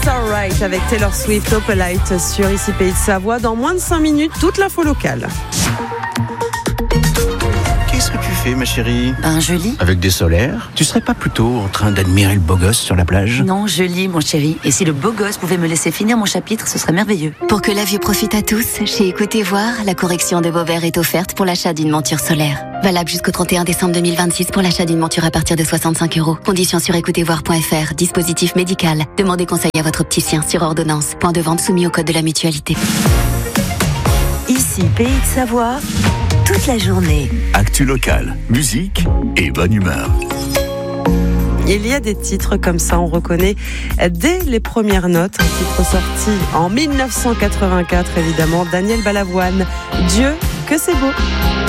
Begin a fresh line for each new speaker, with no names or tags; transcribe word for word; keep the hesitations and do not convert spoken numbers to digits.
It's Alright avec Taylor Swift, Opalite sur Ici Pays de Savoie. Dans moins de cinq minutes, toute l'info locale.
Qu'est-ce que tu fais, ma chérie ?
Ben, je lis.
Avec des solaires ? Tu serais pas plutôt en train d'admirer le beau gosse sur la plage ?
Non, je lis, mon chéri. Et si le beau gosse pouvait me laisser finir mon chapitre, ce serait merveilleux.
Pour que la vue profite à tous, chez Écoutez Voir, la correction de vos verres est offerte pour l'achat d'une monture solaire. Valable jusqu'au trente et un décembre deux mille vingt-six pour l'achat d'une monture à partir de soixante-cinq euros. Conditions sur écoutez voir point f r. Dispositif médical. Demandez conseil à votre opticien sur ordonnance. Point de vente soumis au code de la mutualité.
Ici, Pays de Savoie, toute la journée.
Actu locale, musique et bonne humeur.
Il y a des titres comme ça, on reconnaît dès les premières notes. Un titre sorti en mille neuf cent quatre-vingt-quatre, évidemment, Daniel Balavoine. Dieu, que c'est beau.